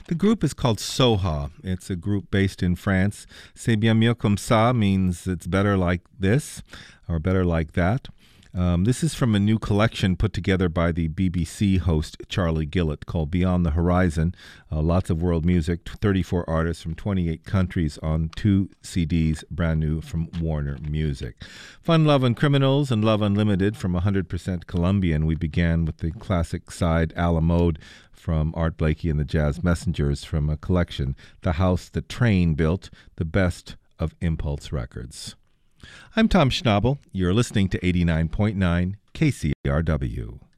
The group is called Soha. It's a group based in France. C'est bien mieux comme ça means it's better like this or better like that. This is from a new collection put together by the BBC host Charlie Gillett called Beyond the Horizon. Lots of world music, 34 artists from 28 countries on 2 CDs, brand new from Warner Music. Fun, Love and Criminals and Love Unlimited from 100% Colombian. We began with the classic side a la mode from Art Blakey and the Jazz Messengers from a collection, The House the Train Built, the best of Impulse Records. I'm Tom Schnabel. You're listening to 89.9 KCRW.